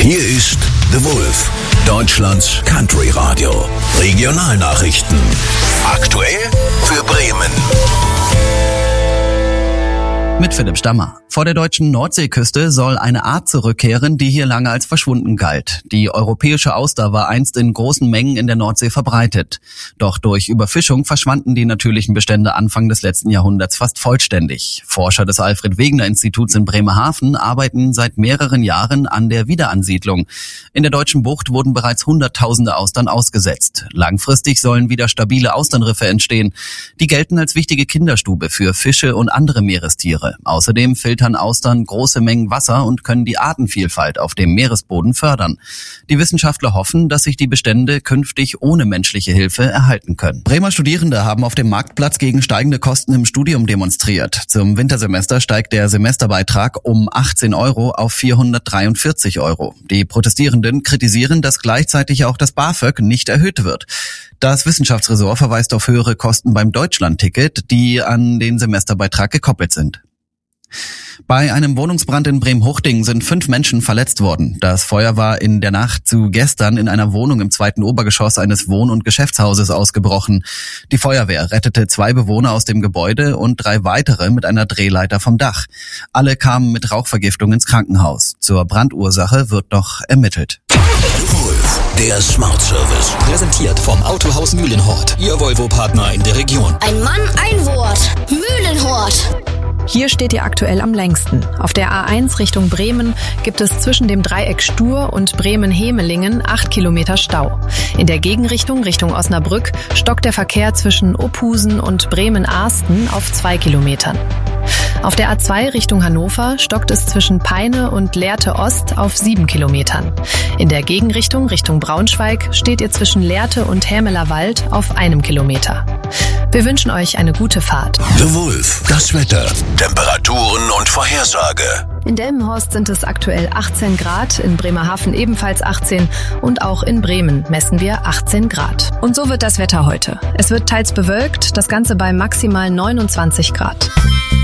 Hier ist The Wolf, Deutschlands Country Radio. Regionalnachrichten. Aktuell für Bremen. Mit Philipp Stammer. Vor der deutschen Nordseeküste soll eine Art zurückkehren, die hier lange als verschwunden galt. Die europäische Auster war einst in großen Mengen in der Nordsee verbreitet. Doch durch Überfischung verschwanden die natürlichen Bestände Anfang des letzten Jahrhunderts fast vollständig. Forscher des Alfred-Wegener-Instituts in Bremerhaven arbeiten seit mehreren Jahren an der Wiederansiedlung. In der deutschen Bucht wurden bereits Hunderttausende Austern ausgesetzt. Langfristig sollen wieder stabile Austernriffe entstehen. Die gelten als wichtige Kinderstube für Fische und andere Meerestiere. Außerdem filtern Austern große Mengen Wasser und können die Artenvielfalt auf dem Meeresboden fördern. Die Wissenschaftler hoffen, dass sich die Bestände künftig ohne menschliche Hilfe erhalten können. Bremer Studierende haben auf dem Marktplatz gegen steigende Kosten im Studium demonstriert. Zum Wintersemester steigt der Semesterbeitrag um 18 € auf 443 €. Die Protestierenden kritisieren, dass gleichzeitig auch das BAföG nicht erhöht wird. Das Wissenschaftsressort verweist auf höhere Kosten beim Deutschlandticket, die an den Semesterbeitrag gekoppelt sind. Bei einem Wohnungsbrand in Bremen-Huchting sind 5 Menschen verletzt worden. Das Feuer war in der Nacht zu gestern in einer Wohnung im 2. Obergeschoss eines Wohn- und Geschäftshauses ausgebrochen. Die Feuerwehr rettete 2 Bewohner aus dem Gebäude und 3 weitere mit einer Drehleiter vom Dach. Alle kamen mit Rauchvergiftung ins Krankenhaus. Zur Brandursache wird noch ermittelt. Wolf, der Smart Service. Präsentiert vom Autohaus Mühlenhort, Ihr Volvo-Partner in der Region. Ein Mann, ein Wort. Mühlenhort. Hier steht ihr aktuell am längsten. Auf der A1 Richtung Bremen gibt es zwischen dem Dreieck Stur und Bremen-Hemelingen 8 Kilometer Stau. In der Gegenrichtung Richtung Osnabrück stockt der Verkehr zwischen Ophusen und Bremen-Arsten auf 2 Kilometern. Auf der A2 Richtung Hannover stockt es zwischen Peine und Lehrte Ost auf 7 Kilometern. In der Gegenrichtung Richtung Braunschweig steht ihr zwischen Lehrte und Hämeler Wald auf 1 Kilometer. Wir wünschen euch eine gute Fahrt. The Wolf, das Wetter, Temperaturen und Vorhersage. In Delmenhorst sind es aktuell 18 Grad, in Bremerhaven ebenfalls 18 und auch in Bremen messen wir 18 Grad. Und so wird das Wetter heute. Es wird teils bewölkt, das Ganze bei maximal 29 Grad.